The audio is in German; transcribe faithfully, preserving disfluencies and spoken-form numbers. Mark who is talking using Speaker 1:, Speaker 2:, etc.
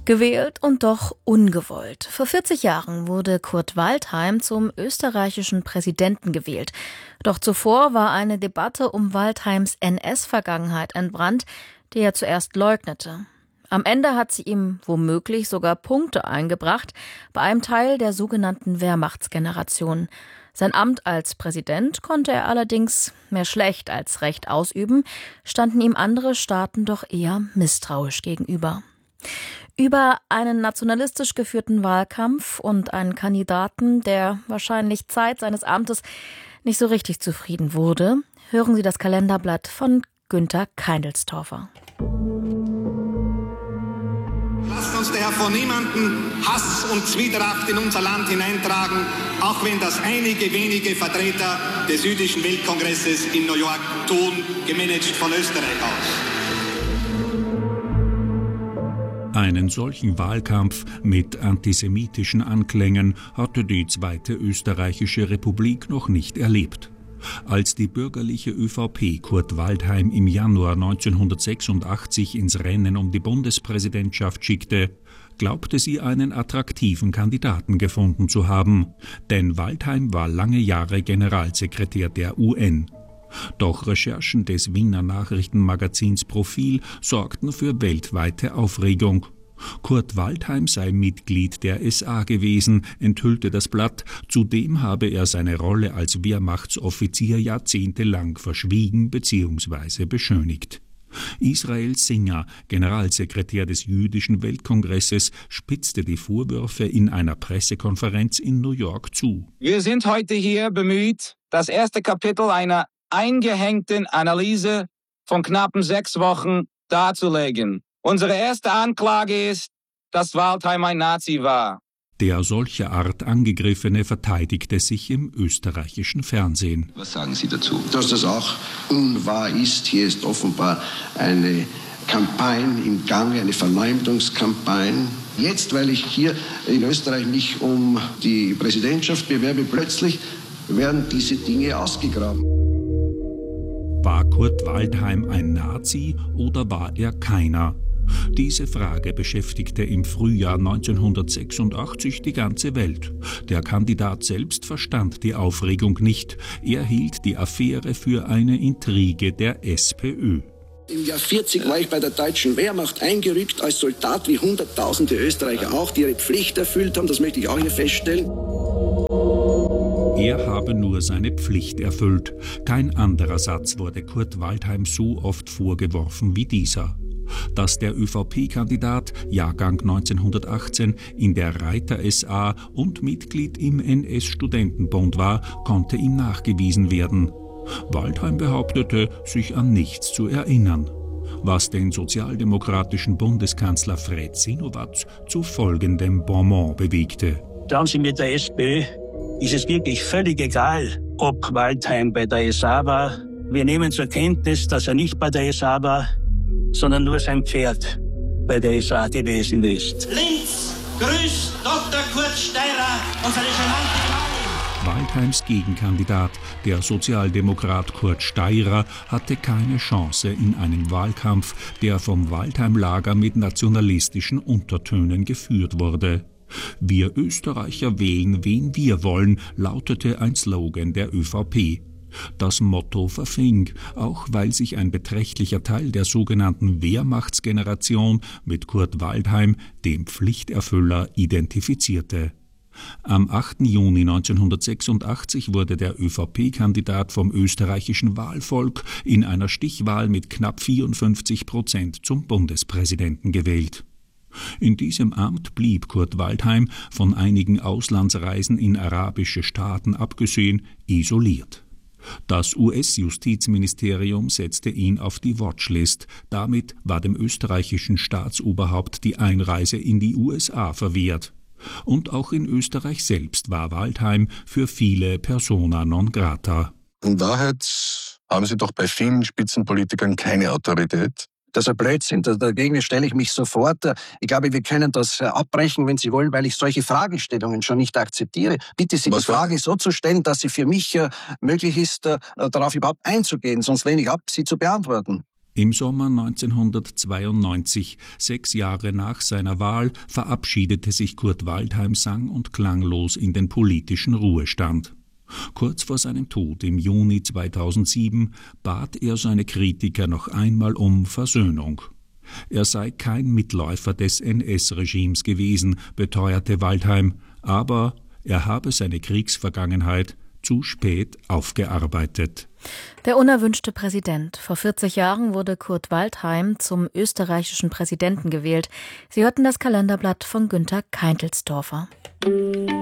Speaker 1: Gewählt und doch ungewollt. Vor vierzig Jahren wurde Kurt Waldheim zum österreichischen Präsidenten gewählt. Doch zuvor war eine Debatte um Waldheims N S-Vergangenheit entbrannt, die er zuerst leugnete. Am Ende hat sie ihm womöglich sogar Punkte eingebracht bei einem Teil der sogenannten Wehrmachtsgeneration. Sein Amt als Präsident konnte er allerdings mehr schlecht als recht ausüben, standen ihm andere Staaten doch eher misstrauisch gegenüber. Über einen nationalistisch geführten Wahlkampf und einen Kandidaten, der wahrscheinlich Zeit seines Amtes nicht so richtig zufrieden wurde, hören Sie das Kalenderblatt von Günther Keindelstorfer.
Speaker 2: Lasst uns daher vor niemanden Hass und Zwietracht in unser Land hineintragen, auch wenn das einige wenige Vertreter des jüdischen Weltkongresses in New York tun, gemanagt von Österreich aus.
Speaker 3: Einen solchen Wahlkampf mit antisemitischen Anklängen hatte die Zweite Österreichische Republik noch nicht erlebt. Als die bürgerliche ÖVP Kurt Waldheim im Januar neunzehnhundertsechsundachtzig ins Rennen um die Bundespräsidentschaft schickte, glaubte sie, einen attraktiven Kandidaten gefunden zu haben. Denn Waldheim war lange Jahre Generalsekretär der U N. Doch Recherchen des Wiener Nachrichtenmagazins Profil sorgten für weltweite Aufregung. Kurt Waldheim sei Mitglied der S A gewesen, enthüllte das Blatt. Zudem habe er seine Rolle als Wehrmachtsoffizier jahrzehntelang verschwiegen bzw. beschönigt. Israel Singer, Generalsekretär des Jüdischen Weltkongresses, spitzte die Vorwürfe in einer Pressekonferenz in New York zu.
Speaker 4: Wir sind heute hier bemüht, das erste Kapitel einer eingehängten Analyse von knappen sechs Wochen darzulegen. Unsere erste Anklage ist, dass Waldheim ein Nazi war.
Speaker 3: Der solcher Art Angegriffene verteidigte sich im österreichischen Fernsehen.
Speaker 5: Was sagen Sie dazu?
Speaker 6: Dass das auch unwahr ist. Hier ist offenbar eine Kampagne im Gange, eine Verleumdungskampagne. Jetzt, weil ich hier in Österreich mich um die Präsidentschaft bewerbe, plötzlich werden diese Dinge ausgegraben.
Speaker 3: War Kurt Waldheim ein Nazi oder war er keiner? Diese Frage beschäftigte im Frühjahr neunzehnhundertsechsundachtzig die ganze Welt. Der Kandidat selbst verstand die Aufregung nicht. Er hielt die Affäre für eine Intrige der SPÖ.
Speaker 6: Im Jahr vierzig war ich bei der deutschen Wehrmacht eingerückt als Soldat, wie hunderttausende Österreicher auch, die ihre Pflicht erfüllt haben. Das möchte ich auch hier feststellen.
Speaker 3: Er habe nur seine Pflicht erfüllt. Kein anderer Satz wurde Kurt Waldheim so oft vorgeworfen wie dieser. Dass der ÖVP-Kandidat, Jahrgang neunzehnhundertachtzehn, in der Reiter-S A und Mitglied im N S-Studentenbund war, konnte ihm nachgewiesen werden. Waldheim behauptete, sich an nichts zu erinnern. Was den sozialdemokratischen Bundeskanzler Fred Sinowatz zu folgendem Bonmot bewegte.
Speaker 7: Schauen Sie, mit der SPÖ ist es wirklich völlig egal, ob Waldheim bei der S A war. Wir nehmen zur Kenntnis, dass er nicht bei der S A war, sondern nur sein Pferd bei der S A gewesen ist.
Speaker 2: Linz grüßt Doktor Kurt Steirer, unsere charmante Gemahlin.
Speaker 3: Waldheims Gegenkandidat, der Sozialdemokrat Kurt Steirer, hatte keine Chance in einem Wahlkampf, der vom Waldheim-Lager mit nationalistischen Untertönen geführt wurde. Wir Österreicher wählen, wen wir wollen, lautete ein Slogan der ÖVP. Das Motto verfing, auch weil sich ein beträchtlicher Teil der sogenannten Wehrmachtsgeneration mit Kurt Waldheim, dem Pflichterfüller, identifizierte. Am achten Juni neunzehnhundertsechsundachtzig wurde der ÖVP-Kandidat vom österreichischen Wahlvolk in einer Stichwahl mit knapp vierundfünfzig Prozent zum Bundespräsidenten gewählt. In diesem Amt blieb Kurt Waldheim, von einigen Auslandsreisen in arabische Staaten abgesehen, isoliert. Das U S-Justizministerium setzte ihn auf die Watchlist. Damit war dem österreichischen Staatsoberhaupt die Einreise in die U S A verwehrt. Und auch in Österreich selbst war Waldheim für viele persona non grata.
Speaker 5: In Wahrheit haben Sie doch bei vielen Spitzenpolitikern keine Autorität.
Speaker 8: Das ist ein Blödsinn. Dagegen stelle ich mich sofort. Ich glaube, wir können das abbrechen, wenn Sie wollen, weil ich solche Fragestellungen schon nicht akzeptiere. Bitte Sie, die Frage so zu stellen, dass sie für mich möglich ist, darauf überhaupt einzugehen. Sonst lehne ich ab, sie zu beantworten.
Speaker 3: Im Sommer neunzehnhundertzweiundneunzig, sechs Jahre nach seiner Wahl, verabschiedete sich Kurt Waldheim sang- und klanglos in den politischen Ruhestand. Kurz vor seinem Tod im Juni zweitausendsieben bat er seine Kritiker noch einmal um Versöhnung. Er sei kein Mitläufer des N S-Regimes gewesen, beteuerte Waldheim, aber er habe seine Kriegsvergangenheit zu spät aufgearbeitet.
Speaker 1: Der unerwünschte Präsident. Vor vierzig Jahren wurde Kurt Waldheim zum österreichischen Präsidenten gewählt. Sie hörten das Kalenderblatt von Günter Keintelsdorfer.